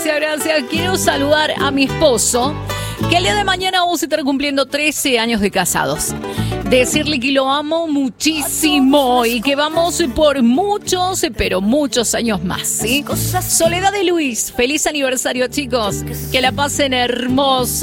gracias. Quiero saludar a mi esposo, que el día de mañana vamos a estar cumpliendo 13 años de casados. Decirle que lo amo muchísimo y que vamos por muchos, pero muchos años más, ¿sí? Soledad de Luis, feliz aniversario, chicos. Que la pasen hermoso.